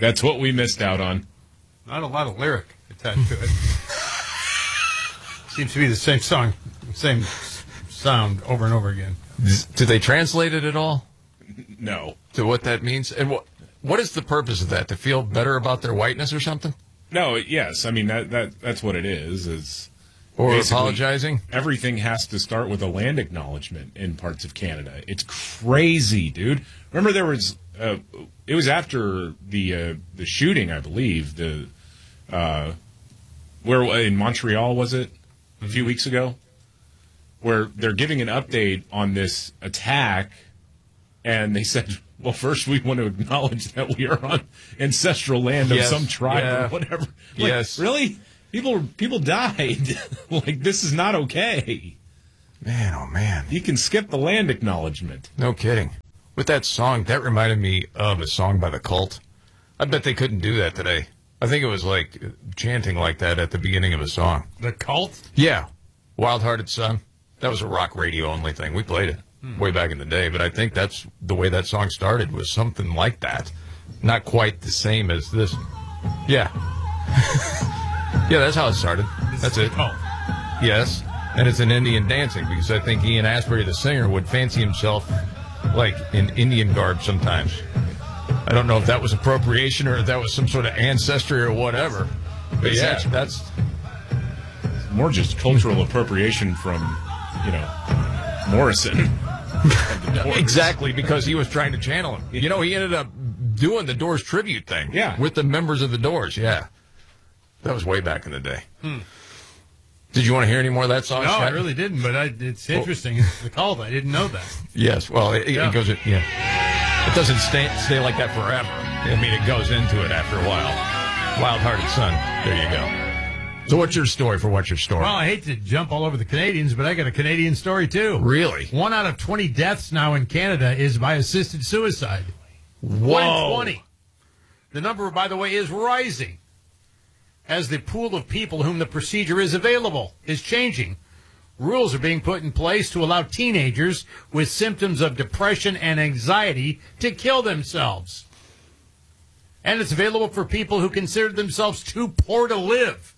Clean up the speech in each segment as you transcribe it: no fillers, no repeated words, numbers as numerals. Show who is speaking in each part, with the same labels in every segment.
Speaker 1: That's what we missed out on.
Speaker 2: Not a lot of lyric attached to it. Seems to be the same song, same sound over and over again.
Speaker 3: Did they translate it at all?
Speaker 1: No.
Speaker 3: To what that means? And what is the purpose of that? To feel better about their whiteness or something?
Speaker 1: No, yes. I mean, that's what it is
Speaker 3: or apologizing?
Speaker 1: Everything has to start with a land acknowledgement in parts of Canada. It's crazy, dude. Remember there was, it was after the shooting, I believe, where in Montreal, was it? A few weeks ago? Where they're giving an update on this attack, and they said, well, first we want to acknowledge that we are on ancestral land of some tribe or whatever. Like, really? People died. Like, this is not okay.
Speaker 3: Man, oh man.
Speaker 1: You can skip the land acknowledgement.
Speaker 3: No kidding. With that song, that reminded me of a song by The Cult. I bet they couldn't do that today. I think it was like chanting like that at the beginning of a song.
Speaker 2: The Cult?
Speaker 3: Yeah. Wild Hearted Son. That was a rock radio only thing. We played it way back in the day, but I think that's the way that song started, was something like that. Not quite the same as this. Yeah. Yeah, that's how it started. That's it.
Speaker 2: Cult.
Speaker 3: Yes. And it's an Indian dancing, because I think Ian Astbury, the singer, would fancy himself like in Indian garb sometimes. I don't know if that was appropriation or if that was some sort of ancestry or whatever. But yeah, that's
Speaker 1: more just cultural appropriation from, Morrison.
Speaker 3: Exactly, because he was trying to channel him. You know, he ended up doing the Doors tribute thing.
Speaker 1: Yeah.
Speaker 3: With the members of the Doors, yeah. That was way back in the day. Did you want to hear any more of that song?
Speaker 2: No,
Speaker 3: Scott?
Speaker 2: I really didn't, but it's interesting. It's The Cult. I didn't know that.
Speaker 3: Yes, well, it goes, It doesn't stay like that forever. I mean, it goes into it after a while. Wild-Hearted Son. There you go. So what's your story for What's Your Story?
Speaker 2: Well, I hate to jump all over the Canadians, but I got a Canadian story, too.
Speaker 3: Really?
Speaker 2: 1 out of 20 deaths now in Canada is by assisted suicide.
Speaker 3: Whoa.
Speaker 2: 1 in 20. The number, by the way, is rising as the pool of people whom the procedure is available is changing. Rules are being put in place to allow teenagers with symptoms of depression and anxiety to kill themselves. And it's available for people who consider themselves too poor to live.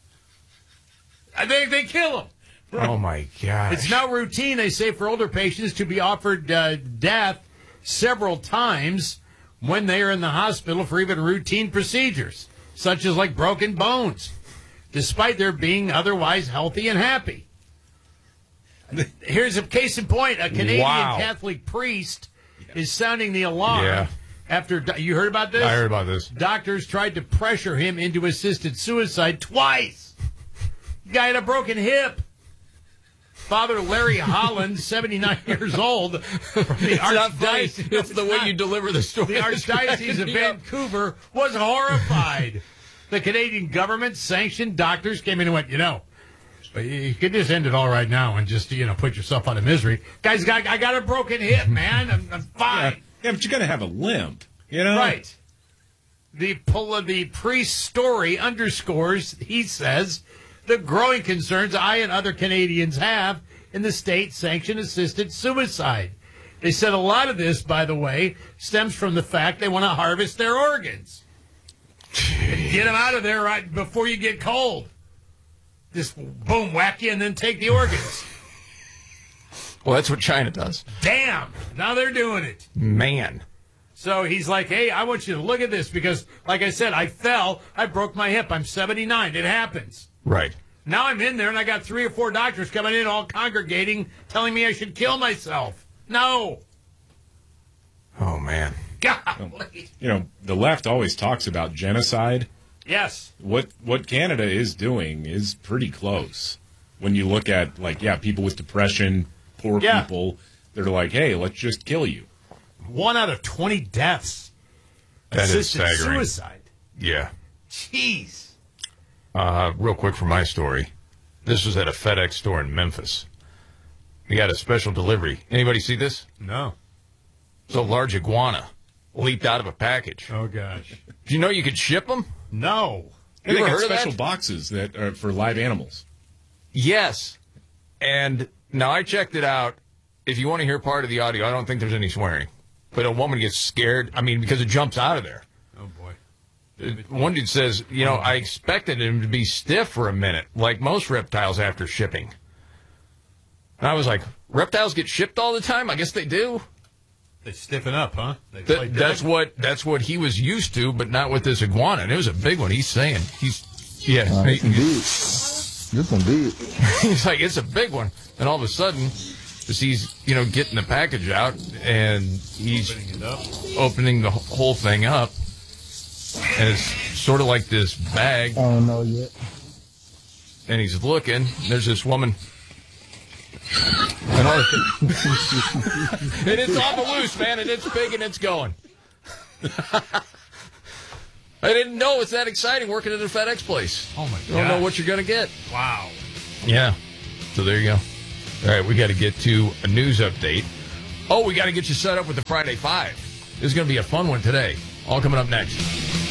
Speaker 2: They kill them.
Speaker 3: Oh, my gosh.
Speaker 2: It's now routine, they say, for older patients to be offered death several times when they are in the hospital for even routine procedures, such as like broken bones, despite their being otherwise healthy and happy. Here's a case in point. A Canadian Catholic priest is sounding the alarm after, you heard about this?
Speaker 3: I heard about this.
Speaker 2: Doctors tried to pressure him into assisted suicide twice. The guy had a broken hip. Father Larry Holland, 79 years old, from the Archdiocese.
Speaker 3: It's the way you deliver the story.
Speaker 2: The Archdiocese of Vancouver was horrified. The Canadian government sanctioned doctors came in and went, you could just end it all right now and just, put yourself out of misery. Guys, I got a broken hip, man. I'm fine.
Speaker 1: Yeah, but you got to have a limp,
Speaker 2: Right. The priest's story underscores, he says, the growing concerns I and other Canadians have in the state-sanctioned assisted suicide. They said a lot of this, by the way, stems from the fact they want to harvest their organs. Get them out of there right before you get cold. Just boom, whack you, and then take the organs.
Speaker 3: Well, that's what China does.
Speaker 2: Damn. Now they're doing it.
Speaker 3: Man.
Speaker 2: So he's like, hey, I want you to look at this because, like I said, I fell. I broke my hip. I'm 79. It happens.
Speaker 3: Right.
Speaker 2: Now I'm in there, and I got 3 or 4 doctors coming in, all congregating, telling me I should kill myself. No.
Speaker 3: Oh, man.
Speaker 2: Golly.
Speaker 1: The left always talks about genocide.
Speaker 2: Yes.
Speaker 1: What Canada is doing is pretty close. When you look at, people with depression, poor people, they're like, hey, let's just kill you.
Speaker 2: 1 out of 20 deaths.
Speaker 3: That is staggering.
Speaker 2: Suicide.
Speaker 3: Yeah.
Speaker 2: Jeez.
Speaker 3: Real quick for my story. This was at a FedEx store in Memphis. We got a special delivery. Anybody see this?
Speaker 2: No.
Speaker 3: It's a large iguana leaped out of a package.
Speaker 2: Oh, gosh.
Speaker 3: Do you know you could ship them?
Speaker 2: No.
Speaker 1: They
Speaker 3: ever
Speaker 1: got
Speaker 3: heard of
Speaker 1: special
Speaker 3: that?
Speaker 1: boxes that are for live animals.
Speaker 3: Yes. And now I checked it out. If you want to hear part of the audio, I don't think there's any swearing. But a woman gets scared, because it jumps out of there.
Speaker 2: Oh, boy.
Speaker 3: One dude says, I expected him to be stiff for a minute, like most reptiles after shipping. And I was like, reptiles get shipped all the time? I guess they do.
Speaker 2: They stiffen up, huh?
Speaker 3: That's what he was used to, but not with this iguana. And it was a big one. He's saying
Speaker 4: This one big.
Speaker 3: He's like, it's a big one. And all of a sudden, as he's getting the package out, and he's opening the whole thing up, and it's sort of like this bag.
Speaker 4: I don't know yet.
Speaker 3: And he's looking. There's this woman. And it's on the loose, man, and it's big and it's going. I didn't know it's that exciting working at a FedEx place.
Speaker 2: Oh, my God.
Speaker 3: You don't know what you're going to get.
Speaker 2: Wow.
Speaker 3: Yeah. So there you go. All right, we got to get to a news update. Oh, we got to get you set up with the Friday Five. This is going to be a fun one today. All coming up next.